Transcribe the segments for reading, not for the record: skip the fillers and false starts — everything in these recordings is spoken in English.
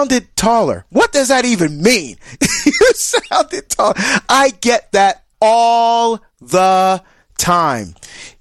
sounded taller. What does that even mean? You sounded taller. I get that all the time.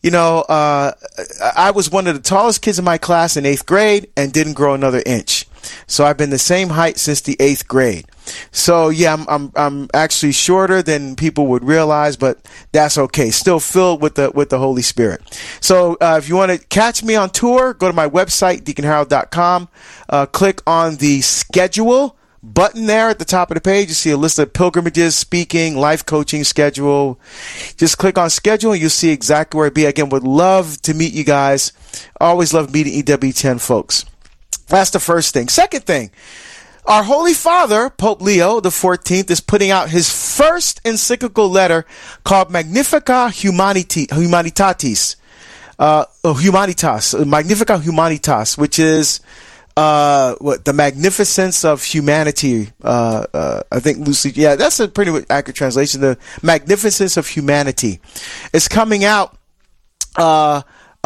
I was one of the tallest kids in my class in 8th grade and didn't grow another inch. So I've been the same height since the 8th grade. So yeah, I'm actually shorter than people would realize, but that's okay. Still filled with the Holy Spirit. So if you want to catch me on tour, go to my website, deaconharold.com. Click on the schedule button there at the top of the page. You see a list of pilgrimages, speaking, life coaching schedule. Just click on schedule and you'll see exactly where I'd be. Again, would love to meet you guys. Always love meeting EWTN folks. That's the first thing. Second thing, our Holy Father, Pope Leo XIV, is putting out his first encyclical letter called Magnificat Humanitas, Magnificat Humanitas, which is the magnificence of humanity. I think loosely, yeah, that's a pretty accurate translation. The magnificence of humanity. It's coming out on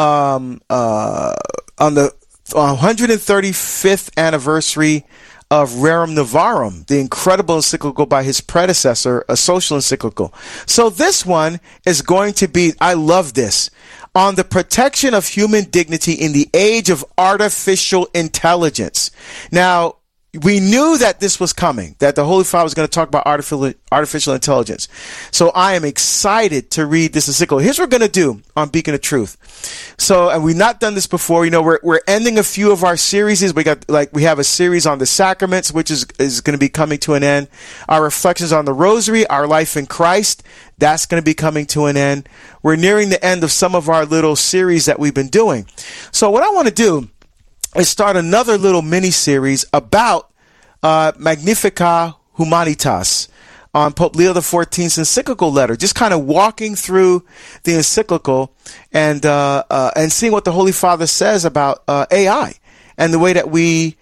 the 135th anniversary of Rerum Novarum, the incredible encyclical by his predecessor, a social encyclical. So this one is going to be, I love this, on the protection of human dignity in the age of artificial intelligence. Now, we knew that this was coming, that the Holy Father was going to talk about artificial intelligence. So I am excited to read this encyclical. Here's what we're going to do on Beacon of Truth. So, and we've not done this before. We're ending a few of our series. We have a series on the sacraments, which is going to be coming to an end. Our reflections on the Rosary, our life in Christ, that's going to be coming to an end. We're nearing the end of some of our little series that we've been doing. So what I want to do is start another little mini series about Magnificat Humanitas on Pope Leo XIV's encyclical letter, just kind of walking through the encyclical and seeing what the Holy Father says about AI and the way that we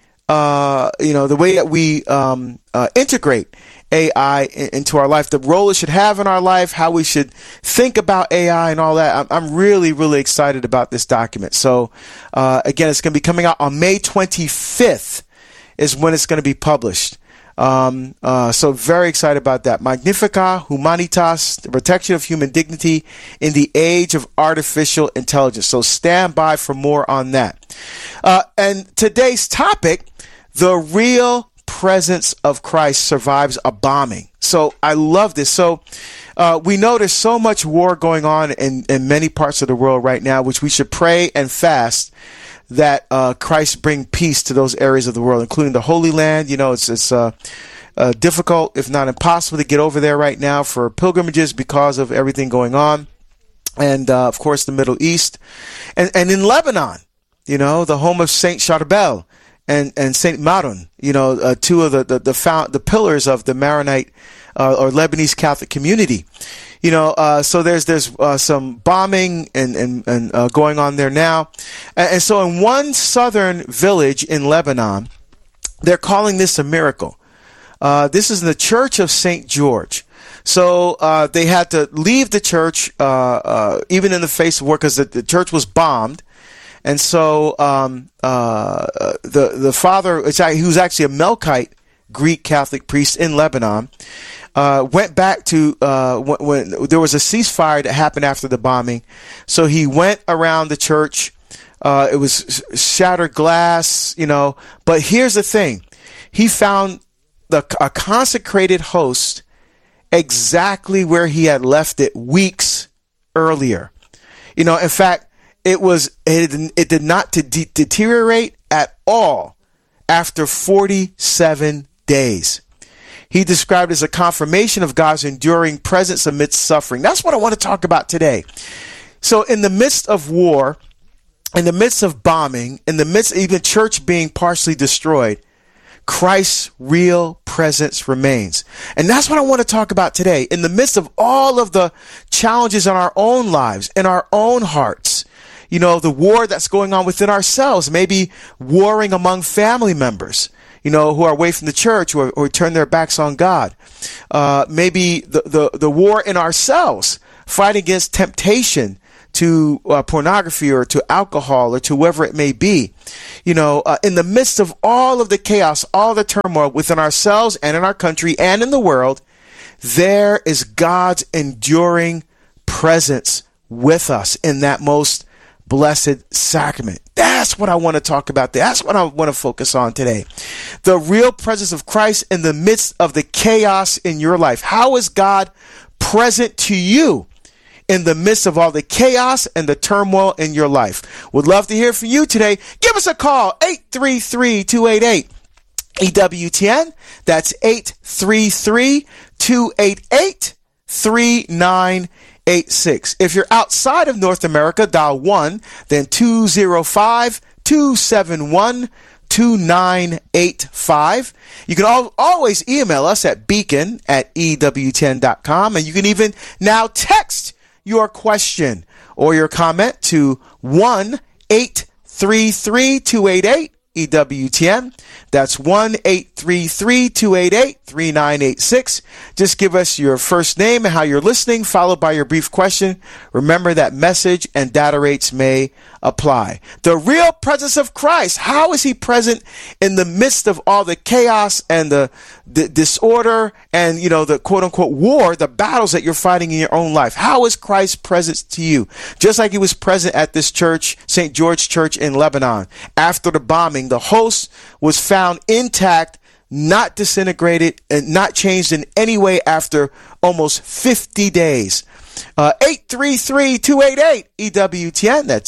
integrate AI into our life, the role it should have in our life, how we should think about AI and all that. I'm really, really excited about this document. So, again, it's going to be coming out on May 25th is when it's going to be published. So very excited about that. Magnificat Humanitas, the protection of human dignity in the age of artificial intelligence. So stand by for more on that. And today's topic, the real presence of Christ survives a bombing. So I love this. So we know there's so much war going on in many parts of the world right now, which we should pray and fast that Christ bring peace to those areas of the world, including the Holy Land. It's difficult, if not impossible, to get over there right now for pilgrimages because of everything going on. And, of course, the Middle East. And in Lebanon, the home of Saint Charbel and Saint Maron, two of the pillars of the Maronite or Lebanese Catholic community. So there's some bombing and going on there now. And so in one southern village in Lebanon, they're calling this a miracle. This is in the Church of St. George. So they had to leave the church, even in the face of war, because the church was bombed. And so the father, he was actually a Melkite Greek Catholic priest in Lebanon, went back to when there was a ceasefire that happened after the bombing. So he went around the church. It was shattered glass, But here's the thing. He found a consecrated host exactly where he had left it weeks earlier. In fact, it did not deteriorate at all after 47 days. He described it as a confirmation of God's enduring presence amidst suffering. That's what I want to talk about today. So in the midst of war, in the midst of bombing, in the midst of even church being partially destroyed, Christ's real presence remains. And that's what I want to talk about today. In the midst of all of the challenges in our own lives, in our own hearts, the war that's going on within ourselves, maybe warring among family members, who are away from the church or turn their backs on God. Maybe the war in ourselves, fight against temptation to pornography or to alcohol or to whoever it may be. In the midst of all of the chaos, all the turmoil within ourselves and in our country and in the world, there is God's enduring presence with us in that most blessed sacrament. That's what I want to talk about. That's what I want to focus on today. The real presence of Christ in the midst of the chaos in your life. How is God present to you in the midst of all the chaos and the turmoil in your life? Would love to hear from you today. Give us a call, 833-288-EWTN. That's 833-288-3986. If you're outside of North America, dial 1, then 205-271-2985. You can always email us at beacon@EWTN.com, and you can even now text your question or your comment to 1-833-288-EWTN. That's 1-833-288-3986. Just give us your first name and how you're listening, followed by your brief question. Remember that message and data rates may apply. The real presence of Christ. How is he present in the midst of all the chaos and the disorder and, the quote unquote war, the battles that you're fighting in your own life? How is Christ present to you? Just like he was present at this church, St. George Church in Lebanon. After the bombing, the host was found intact, not disintegrated, and not changed in any way after almost 50 days. 833-288-EWTN. That's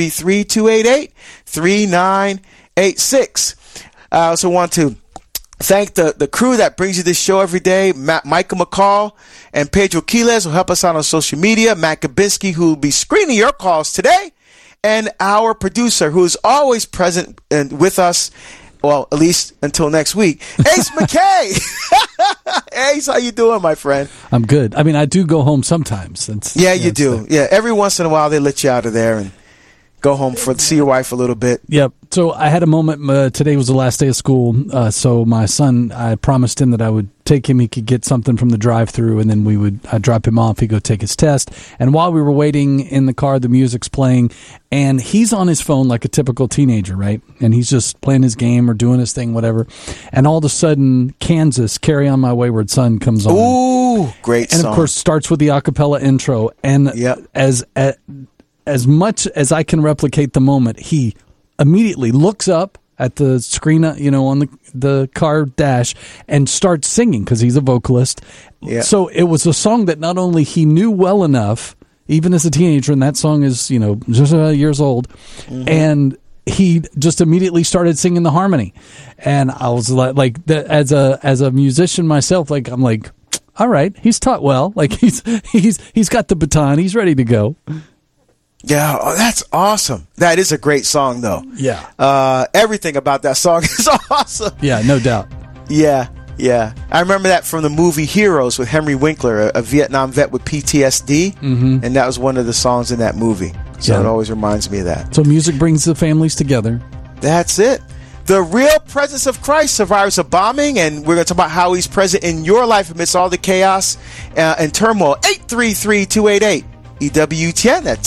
833-288-3986. I also want to thank the crew that brings you this show every day. Michael McCall and Pedro Quiles will help us out on social media. Matt Kabinski, who will be screening your calls today. And our producer, who is always present and with us, well, at least until next week, Ace McKay. Ace, how you doing, my friend? I'm good. I mean, I do go home sometimes. You do. Yeah, every once in a while they let you out of there and go home to see your wife a little bit. Yep. So I had a moment. Today was the last day of school. So my son, I promised him that I would take him. He could get something from the drive-thru, and then I'd drop him off. He'd go take his test. And while we were waiting in the car, the music's playing, and he's on his phone like a typical teenager, right? And he's just playing his game or doing his thing, whatever. And all of a sudden, Kansas, Carry On My Wayward Son comes on. Ooh, great song. And of course, starts with the a cappella intro. And as much as I can replicate the moment, he immediately looks up at the screen, on the car dash and starts singing because he's a vocalist. Yeah. So it was a song that not only he knew well enough, even as a teenager, and that song is, just years old, and he just immediately started singing the harmony. And I was like as a musician myself, I'm like, all right, he's taught well. Like he's got the baton. He's ready to go. Yeah, that's awesome. That is a great song, though. Yeah. Everything about that song is awesome. Yeah, no doubt. Yeah. I remember that from the movie Heroes with Henry Winkler, a Vietnam vet with PTSD, and that was one of the songs in that movie. So it always reminds me of that. So music brings the families together. That's it. The real presence of Christ survives a bombing, and we're going to talk about how he's present in your life amidst all the chaos and turmoil. 833-288. EWTN, that's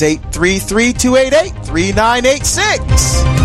833-288-3986.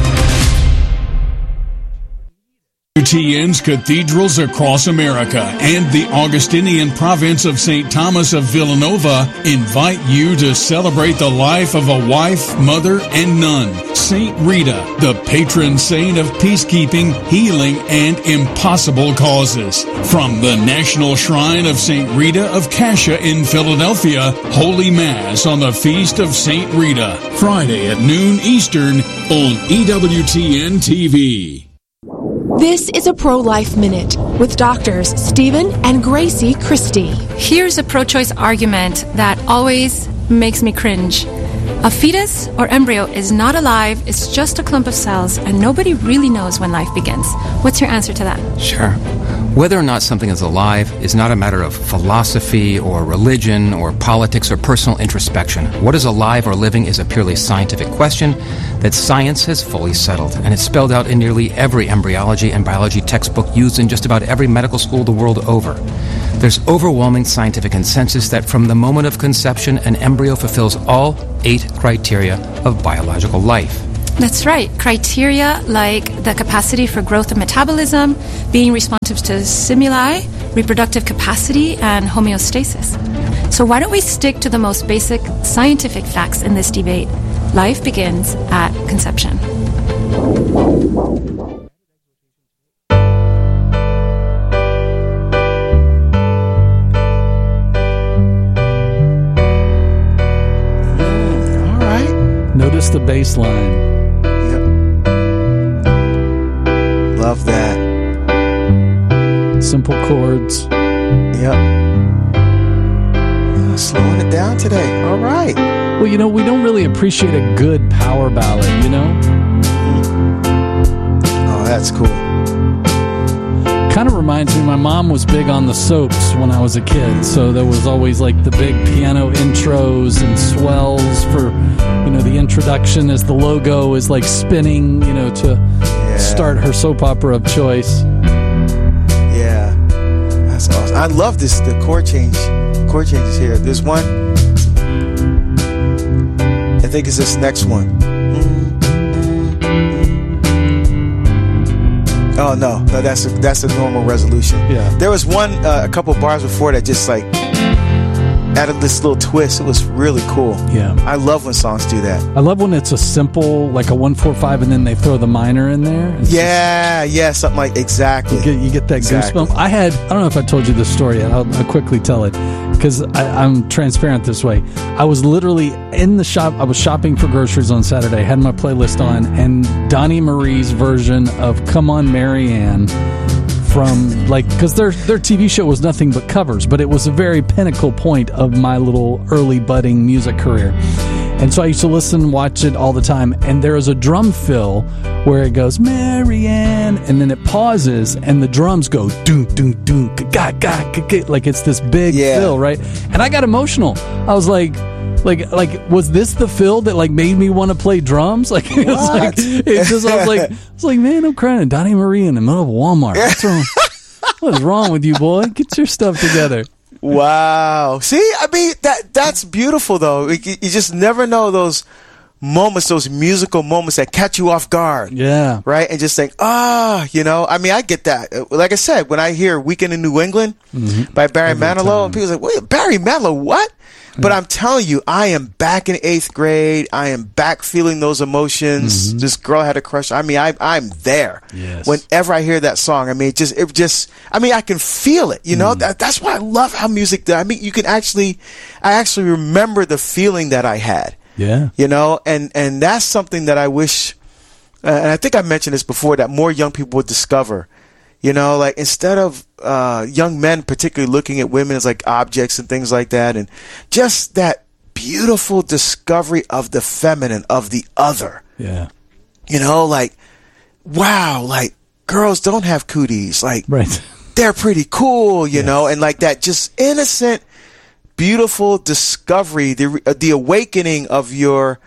EWTN's cathedrals across America and the Augustinian province of St. Thomas of Villanova invite you to celebrate the life of a wife, mother, and nun, St. Rita, the patron saint of peacekeeping, healing, and impossible causes. From the National Shrine of St. Rita of Cascia in Philadelphia, Holy Mass on the Feast of St. Rita, Friday at noon Eastern on EWTN TV. This is a Pro-Life Minute with doctors Stephen and Gracie Christie. Here's a pro-choice argument that always makes me cringe. A fetus or embryo is not alive, it's just a clump of cells, and nobody really knows when life begins. What's your answer to that? Sure. Whether or not something is alive is not a matter of philosophy or religion or politics or personal introspection. What is alive or living is a purely scientific question that science has fully settled, and it's spelled out in nearly every embryology and biology textbook used in just about every medical school the world over. There's overwhelming scientific consensus that from the moment of conception, an embryo fulfills all 8 criteria of biological life. That's right. Criteria like the capacity for growth and metabolism, being responsive to stimuli, reproductive capacity, and homeostasis. So why don't we stick to the most basic scientific facts in this debate? Life begins at conception. All right. Notice the bass line. Love that. Simple chords. Yep. Slowing it down today. All right. Well, we don't really appreciate a good power ballad, Oh, that's cool. Kind of reminds me, my mom was big on the soaps when I was a kid, so there was always like the big piano intros and swells for, the introduction as the logo is like spinning, to start her soap opera of choice. Yeah, that's awesome. I love the chord changes here. There's one, I think it's this next one. Oh no, that's a normal resolution. Yeah. There was one a couple bars before that just like added this little twist. It was really cool. Yeah. I love when songs do that. I love when it's a simple, like a 1-4-5, and then they throw the minor in there. It's something like exactly. You get that exactly. goosebump. I don't know if I told you this story yet. I'll quickly tell it because I'm transparent this way. I was literally in the shop. I was shopping for groceries on Saturday. Had my playlist on, and Donnie Marie's version of "Come On, Marianne." From because their TV show was nothing but covers, but it was a very pinnacle point of my little early budding music career. And so I used to watch it all the time. And there is a drum fill where it goes, Marianne, and then it pauses and the drums go, doom, doom, doom, ga, ga, ga, ga, like it's this big fill, right? And I got emotional. I was like, was this the fill that made me want to play drums? I was like, man, I'm crying at Donnie Marie in the middle of Walmart. What's wrong? What is wrong with you, boy? Get your stuff together. Wow. See, I mean, that's beautiful though. You just never know those moments, those musical moments that catch you off guard. Yeah. Right? And just think, I mean, I get that. Like I said, when I hear Weekend in New England by Barry Manilow, and people are like, wait, Barry Manilow, what? But I'm telling you, I am back in 8th grade. I am back feeling those emotions. This girl had a crush. I mean, I'm there. Yes. Whenever I hear that song, I mean, I can feel it. That's why I love how music does. I mean, I actually remember the feeling that I had. Yeah. And that's something that I wish, and I think I mentioned this before, that more young people would discover. Instead of young men particularly looking at women as like objects and things like that, and just that beautiful discovery of the feminine, of the other. Yeah. Wow, girls don't have cooties. Right. They're pretty cool, you know, and that just innocent, beautiful discovery, the awakening of your,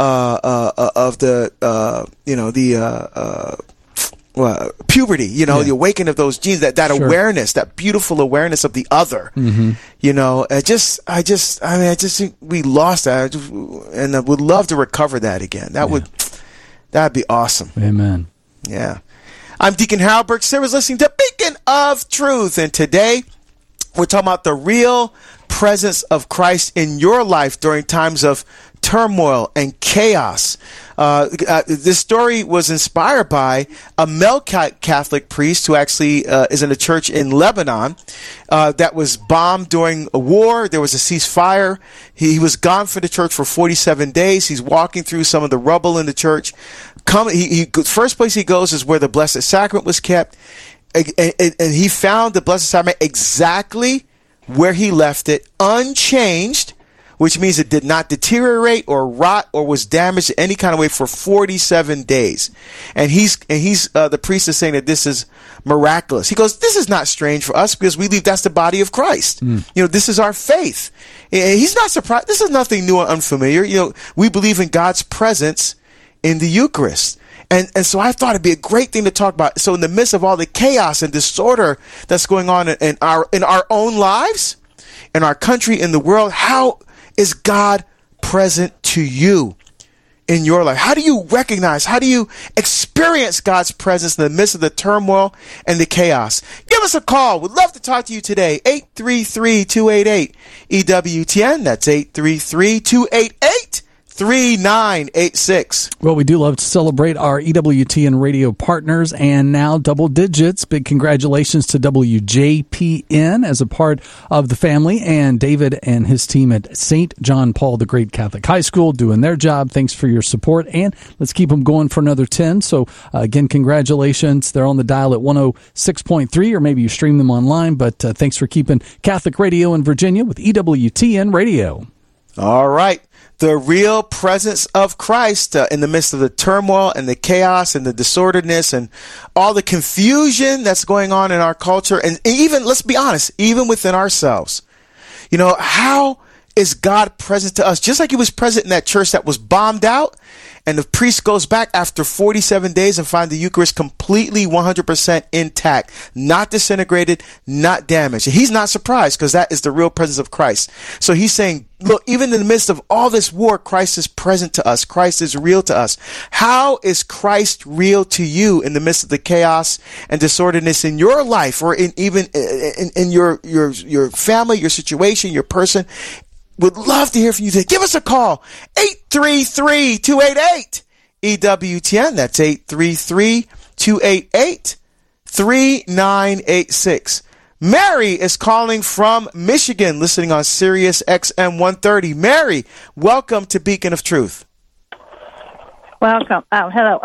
puberty, the awakening of those genes, that Sure. awareness, that beautiful awareness of the other, I just think we lost that, and I would love to recover that again. That'd be awesome. Amen. Yeah. I'm Deacon Harold Burke. Sarah's listening to Beacon of Truth, and today we're talking about the real presence of Christ in your life during times of turmoil and chaos. This story was inspired by a male Catholic priest who actually is in a church in Lebanon that was bombed during a war. There was a ceasefire. He was gone from the church for 47 days. He's walking through some of the rubble in the church. First place he goes is where the Blessed Sacrament was kept. And he found the Blessed Sacrament exactly where he left it, unchanged, which means it did not deteriorate or rot or was damaged in any kind of way for 47 days. And the priest is saying that this is miraculous. He goes, this is not strange for us because we believe that's the body of Christ. This is our faith. He's not surprised. This is nothing new or unfamiliar. We believe in God's presence in the Eucharist. And so I thought it'd be a great thing to talk about. So in the midst of all the chaos and disorder that's going on in our own lives, in our country, in the world, how is God present to you in your life? How do you recognize, how do you experience God's presence in the midst of the turmoil and the chaos? Give us a call. We'd love to talk to you today. 833-288-EWTN. That's 833-288-3986. Well, we do love to celebrate our EWTN radio partners, and now double digits. Big congratulations to WJPN as a part of the family, and David and his team at St. John Paul the Great Catholic High School doing their job. Thanks for your support, and let's keep them going for another 10. So again, congratulations. They're on the dial at 106.3, or maybe you stream them online, but thanks for keeping Catholic radio in Virginia with EWTN Radio. All right. The real presence of Christ in the midst of the turmoil and the chaos and the disorderedness and all the confusion that's going on in our culture. And even, let's be honest, even within ourselves. You know, how is God present to us? Just like he was present in that church that was bombed out, and the priest goes back after 47 days and finds the Eucharist completely 100% intact, not disintegrated, not damaged. And he's not surprised, because that is the real presence of Christ. So he's saying, look, even in the midst of all this war, Christ is present to us. Christ is real to us. How is Christ real to you in the midst of the chaos and disorderedness in your life, or in your family, your situation, your person? Would love to hear from you today. Give us a call. 833-288-EWTN. That's 833-288-3986. Mary is calling from Michigan, listening on Sirius XM 130. Mary, welcome to Beacon of Truth. Welcome. Oh, hello.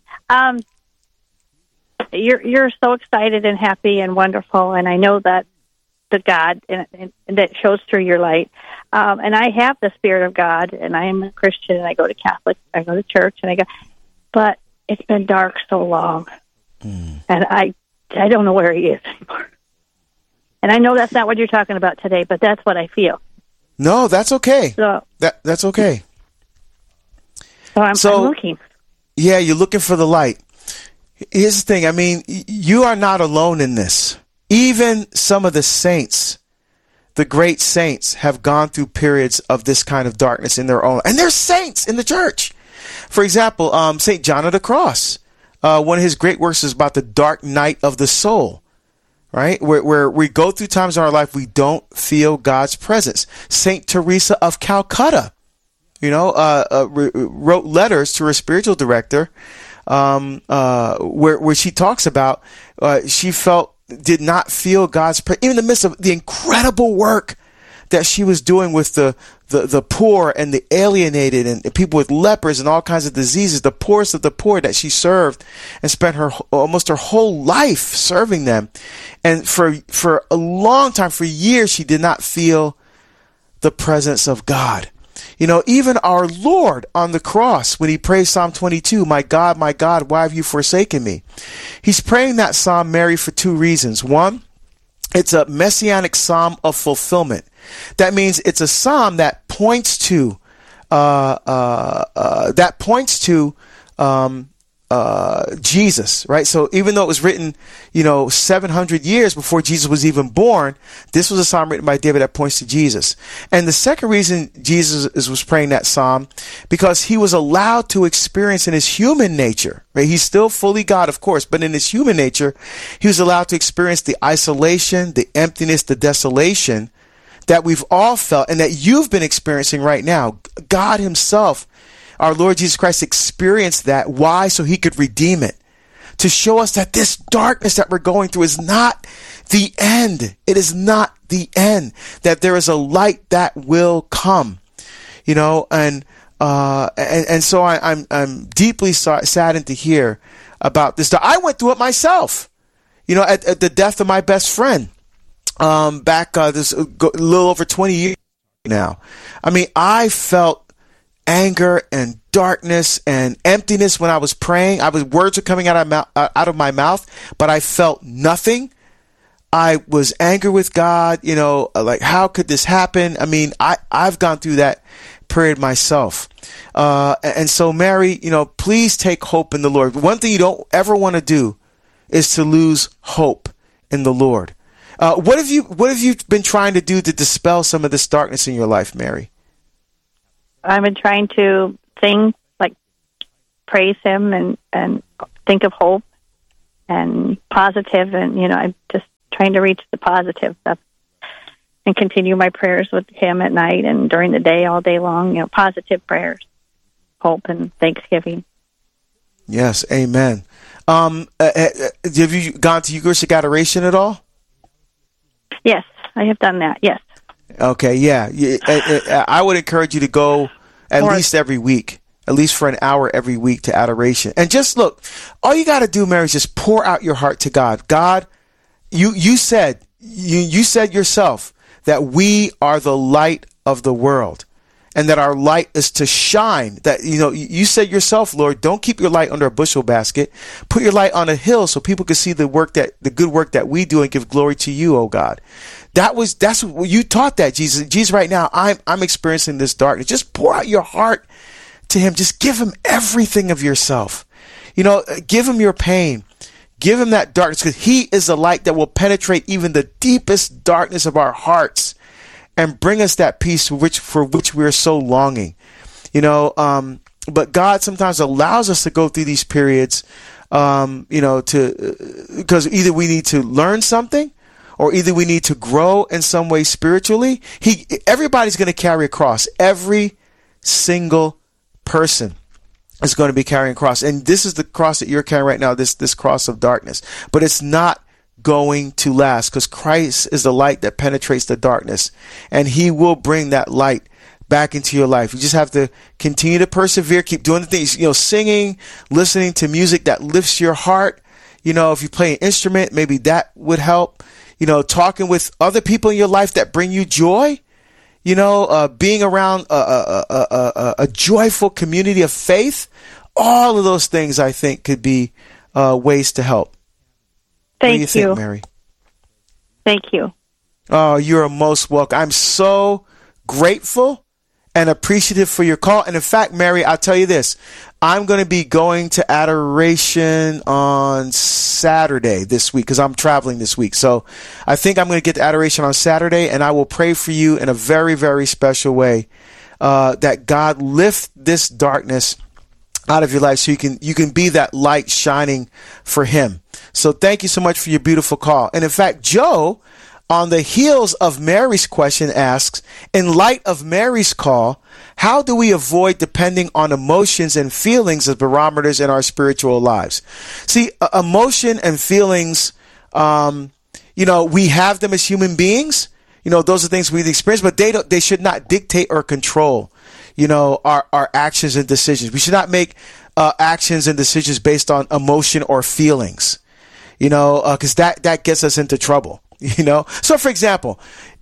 You're so excited and happy and wonderful, and I know that the God and that shows through your light. And I have the Spirit of God, and I am a Christian, and I go to church, and but it's been dark so long, and I don't know where he is anymore. And I know that's not what you're talking about today, but that's what I feel. No, that's okay. So that's okay. So I'm looking. Yeah, you're looking for the light. Here's the thing. I mean, you are not alone in this. Even some of the saints, the great saints, have gone through periods of this kind of darkness in their own. And there's saints in the church. For example, St. John of the Cross. One of his great works is about the dark night of the soul, right? Where we go through times in our life we don't feel God's presence. St. Teresa of Calcutta, wrote letters to her spiritual director, where she talks about she did not feel God's presence, even in the midst of the incredible work that she was doing with the poor and the alienated and people with lepers and all kinds of diseases, the poorest of the poor that she served and spent almost her whole life serving them. And for a long time, for years, she did not feel the presence of God. Even our Lord on the cross, when he prays Psalm 22, my God, why have you forsaken me? He's praying that psalm, Mary, for two reasons. One, it's a messianic psalm of fulfillment. That means it's a psalm that points to Jesus, right? So even though it was written, 700 years before Jesus was even born, this was a psalm written by David that points to Jesus. And the second reason Jesus was praying that psalm, because he was allowed to experience in his human nature, right? He's still fully God, of course, but in his human nature, he was allowed to experience the isolation, the emptiness, the desolation that we've all felt and that you've been experiencing right now. God himself, our Lord Jesus Christ, experienced that. Why? So he could redeem it. To show us that this darkness that we're going through is not the end. It is not the end. That there is a light that will come. And so I'm deeply saddened to hear about this. I went through it myself. At the death of my best friend. Back this a little over 20 years now. I mean, I felt anger and darkness and emptiness when I was praying. Words were coming out of my mouth, but I felt nothing. I was angry with God, like, how could this happen? I mean, I've gone through that period myself. And so, Mary, please take hope in the Lord. One thing you don't ever want to do is to lose hope in the Lord. What have you been trying to do to dispel some of this darkness in your life, Mary? I've been trying to sing, like praise Him and think of hope and positive, and I'm just trying to reach the positive stuff and continue my prayers with Him at night and during the day, all day long. Positive prayers, hope, and thanksgiving. Yes, amen. Have you gone to Eucharistic adoration at all? Yes, I have done that. Yes. Okay, yeah. I would encourage you to go at least every week, at least for an hour every week to adoration. And just look, all you got to do, Mary, is just pour out your heart to God. God, you said yourself that we are the light of the world, and that our light is to shine. That, you said yourself, Lord, don't keep your light under a bushel basket. Put your light on a hill so people can see the good work that we do and give glory to you, oh God. That's what you taught that, Jesus. Jesus, right now, I'm experiencing this darkness. Just pour out your heart to Him. Just give Him everything of yourself. Give Him your pain. Give Him that darkness, because He is the light that will penetrate even the deepest darkness of our hearts and bring us that peace for which we are so longing. But God sometimes allows us to go through these periods, because either we need to learn something, or either we need to grow in some way spiritually. Everybody's going to carry a cross. Every single person is going to be carrying a cross. And this is the cross that you're carrying right now, this cross of darkness. But it's not going to last, because Christ is the light that penetrates the darkness. And He will bring that light back into your life. You just have to continue to persevere, keep doing the things, singing, listening to music that lifts your heart. If you play an instrument, maybe that would help. Talking with other people in your life that bring you joy, being around a joyful community of faith. All of those things, I think, could be ways to help. Thank you. What do you think, Mary? Thank you. Oh, you're most welcome. I'm so grateful and appreciative for your call. And in fact, Mary, I'll tell you this. I'm going to be going to adoration on Saturday this week, because I'm traveling this week. So I think I'm going to get to adoration on Saturday, and I will pray for you in a very, very special way, that God lift this darkness out of your life so you can be that light shining for Him. So thank you so much for your beautiful call. And in fact, Joe, on the heels of Mary's question, asks, in light of Mary's call, how do we avoid depending on emotions and feelings as barometers in our spiritual lives? See, emotion and feelings, we have them as human beings. Those are things we experience, but they should not dictate or control, our actions and decisions. We should not make actions and decisions based on emotion or feelings, because that gets us into trouble. So for example,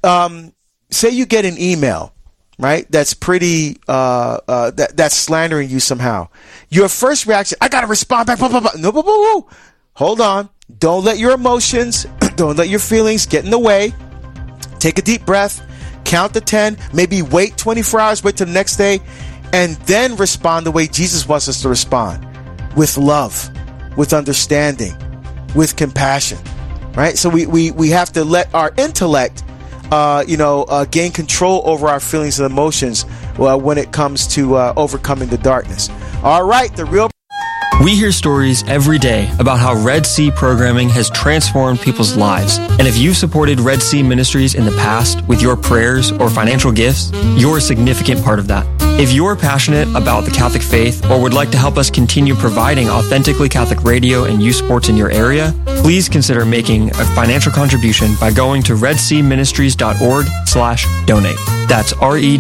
say you get an email, right? That's pretty, that's slandering you somehow. Your first reaction, I got to respond back. Blah, blah, blah. No, hold on. Don't let your emotions, don't let your feelings get in the way. Take a deep breath, count to 10, maybe wait 24 hours, wait till the next day, and then respond the way Jesus wants us to respond, with love, with understanding, with compassion. Right, so we have to let our intellect, gain control over our feelings and emotions when it comes to overcoming the darkness. All right, the real. We hear stories every day about how Red Sea programming has transformed people's lives. And if you've supported Red Sea Ministries in the past with your prayers or financial gifts, you're a significant part of that. If you're passionate about the Catholic faith or would like to help us continue providing authentically Catholic radio and youth sports in your area, please consider making a financial contribution by going to redseaministries.org/donate. That's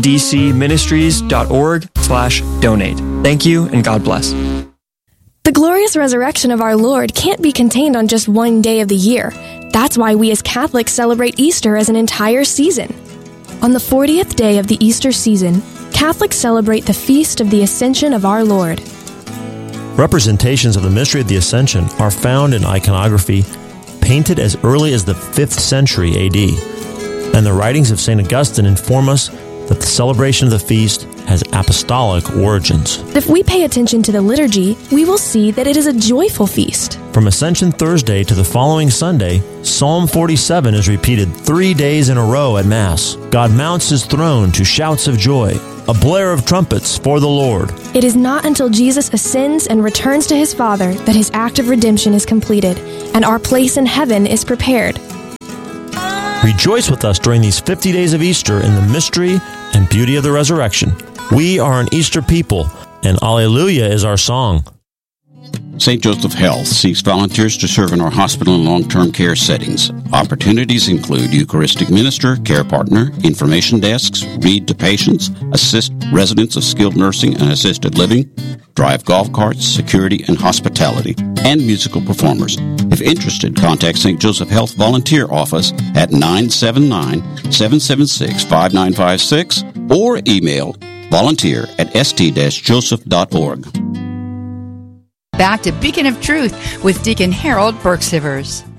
redcministries.org/donate. Thank you, and God bless. The glorious resurrection of our Lord can't be contained on just one day of the year. That's why we as Catholics celebrate Easter as an entire season. On the 40th day of the Easter season, Catholics celebrate the feast of the Ascension of our Lord. Representations of the mystery of the Ascension are found in iconography painted as early as the 5th century AD, and the writings of St. Augustine inform us that the celebration of the feast has apostolic origins. If we pay attention to the liturgy, we will see that it is a joyful feast. From Ascension Thursday to the following Sunday, Psalm 47 is repeated 3 days in a row at Mass. God mounts his throne to shouts of joy, a blare of trumpets for the Lord. It is not until Jesus ascends and returns to his Father that his act of redemption is completed, and our place in heaven is prepared. Rejoice with us during these 50 days of Easter in the mystery and beauty of the resurrection. We are an Easter people, and Alleluia is our song. St. Joseph Health seeks volunteers to serve in our hospital and long-term care settings. Opportunities include Eucharistic minister, care partner, information desks, read to patients, assist residents of skilled nursing and assisted living, drive golf carts, security and hospitality, and musical performers. If interested, contact St. Joseph Health Volunteer Office at 979-776-5956 or email volunteer@st-joseph.org. Back to Beacon of Truth with Deacon Harold Burke-Sivers.